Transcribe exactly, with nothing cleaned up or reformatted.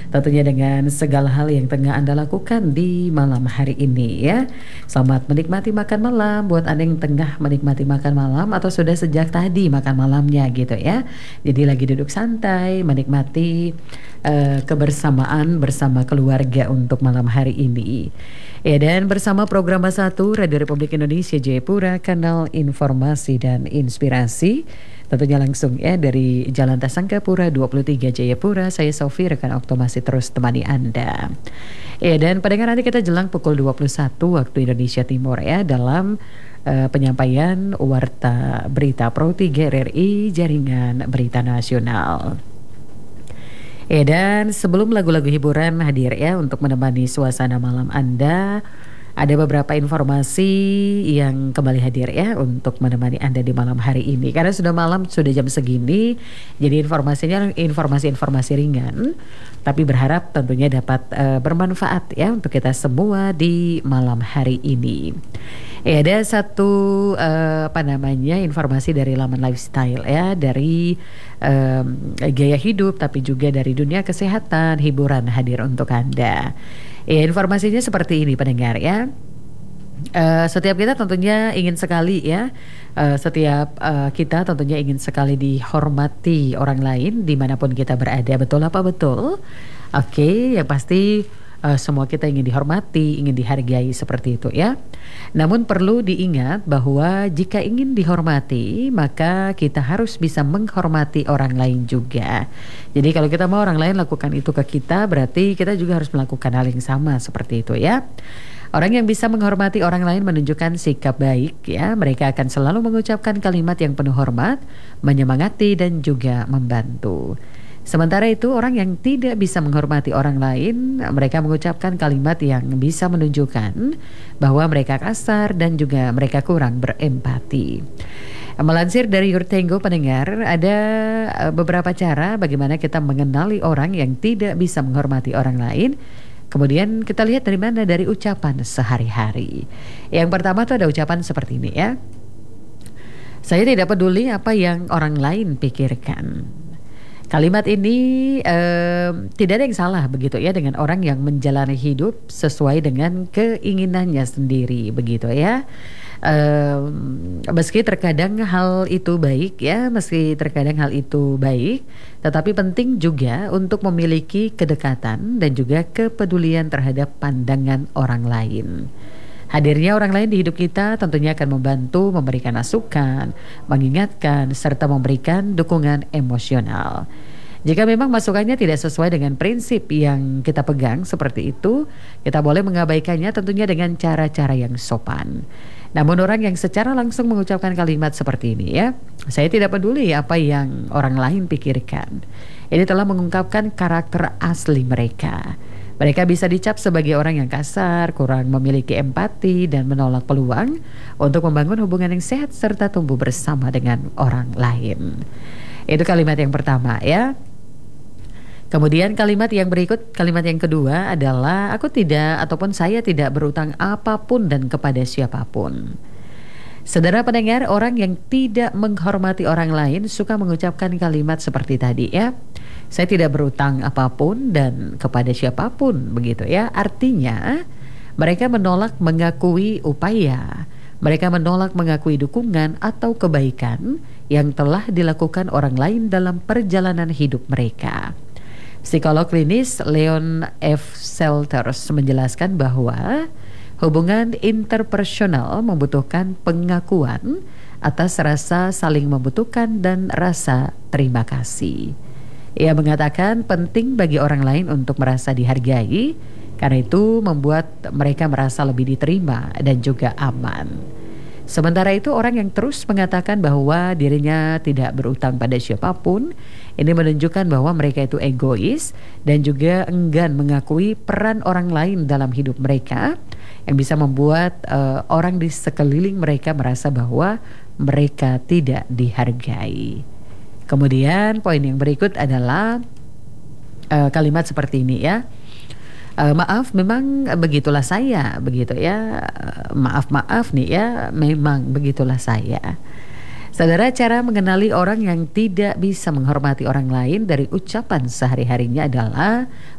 tentunya dengan segala hal yang tengah Anda lakukan di malam hari ini ya. Selamat menikmati makan malam buat Anda yang tengah menikmati makan malam atau sudah sejak tadi makan malamnya gitu ya. Jadi lagi duduk santai menikmati uh, kebersamaan bersama keluarga untuk malam hari ini. Ya, dan bersama program satu Radio Republik Indonesia Jayapura, kanal informasi dan inspirasi. Tentunya langsung ya dari Jalan Tasangkapura dua puluh tiga Jayapura. Saya Sofi, rekan Okto masih terus temani Anda. Ya, dan pendengar, nanti kita jelang pukul dua puluh satu waktu Indonesia Timur ya dalam uh, penyampaian Warta Berita Pro tiga R R I Jaringan Berita Nasional. Ya, dan sebelum lagu-lagu hiburan hadir ya untuk menemani suasana malam Anda, ada beberapa informasi yang kembali hadir ya untuk menemani Anda di malam hari ini. Karena sudah malam, sudah jam segini, jadi informasinya informasi-informasi ringan, tapi berharap tentunya dapat uh, bermanfaat ya untuk kita semua di malam hari ini. Ya, ada satu uh, apa namanya informasi dari laman lifestyle ya, dari um, gaya hidup, tapi juga dari dunia kesehatan, hiburan hadir untuk Anda. Ya, informasinya seperti ini pendengar ya. Uh, setiap kita tentunya ingin sekali ya, uh, setiap uh, kita tentunya ingin sekali dihormati orang lain dimanapun kita berada. Betul apa betul? Oke, okay, yang pasti Uh, semua kita ingin dihormati, ingin dihargai seperti itu ya. Namun perlu diingat bahwa jika ingin dihormati, maka kita harus bisa menghormati orang lain juga. Jadi kalau kita mau orang lain lakukan itu ke kita, berarti kita juga harus melakukan hal yang sama seperti itu ya. Orang yang bisa menghormati orang lain menunjukkan sikap baik ya. Mereka akan selalu mengucapkan kalimat yang penuh hormat, menyemangati dan juga membantu. Sementara itu orang yang tidak bisa menghormati orang lain, mereka mengucapkan kalimat yang bisa menunjukkan bahwa mereka kasar dan juga mereka kurang berempati. Melansir dari Yurtenggo pendengar, ada beberapa cara bagaimana kita mengenali orang yang tidak bisa menghormati orang lain. Kemudian kita lihat dari mana, dari ucapan sehari-hari. Yang pertama tuh ada ucapan seperti ini ya. Saya tidak peduli apa yang orang lain pikirkan. Kalimat ini eh, tidak ada yang salah begitu ya dengan orang yang menjalani hidup sesuai dengan keinginannya sendiri begitu ya. Eh, meski terkadang hal itu baik ya, meski terkadang hal itu baik, tetapi penting juga untuk memiliki kedekatan dan juga kepedulian terhadap pandangan orang lain. Hadirnya orang lain di hidup kita tentunya akan membantu memberikan masukan, mengingatkan, serta memberikan dukungan emosional. Jika memang masukannya tidak sesuai dengan prinsip yang kita pegang seperti itu, kita boleh mengabaikannya tentunya dengan cara-cara yang sopan. Namun orang yang secara langsung mengucapkan kalimat seperti ini ya, saya tidak peduli apa yang orang lain pikirkan. Ini telah mengungkapkan karakter asli mereka. Mereka bisa dicap sebagai orang yang kasar, kurang memiliki empati, dan menolak peluang untuk membangun hubungan yang sehat serta tumbuh bersama dengan orang lain. Itu kalimat yang pertama ya. Kemudian kalimat yang berikut, kalimat yang kedua adalah aku tidak ataupun saya tidak berutang apapun dan kepada siapapun. Saudara pendengar, orang yang tidak menghormati orang lain suka mengucapkan kalimat seperti tadi ya. Saya tidak berutang apapun dan kepada siapapun begitu ya. Artinya mereka menolak mengakui upaya, mereka menolak mengakui dukungan atau kebaikan yang telah dilakukan orang lain dalam perjalanan hidup mereka. Psikolog klinis Leon F. Selters menjelaskan bahwa hubungan interpersonal membutuhkan pengakuan atas rasa saling membutuhkan dan rasa terima kasih. Ia mengatakan penting bagi orang lain untuk merasa dihargai, karena itu membuat mereka merasa lebih diterima dan juga aman. Sementara itu orang yang terus mengatakan bahwa dirinya tidak berutang pada siapapun, ini menunjukkan bahwa mereka itu egois dan juga enggan mengakui peran orang lain dalam hidup mereka, yang bisa membuat uh, orang di sekeliling mereka merasa bahwa mereka tidak dihargai. Kemudian poin yang berikut adalah uh, kalimat seperti ini ya. Uh, maaf, memang begitulah saya, begitu ya. Uh, maaf, maaf nih ya, memang begitulah saya. Saudara, cara mengenali orang yang tidak bisa menghormati orang lain dari ucapan sehari-harinya adalah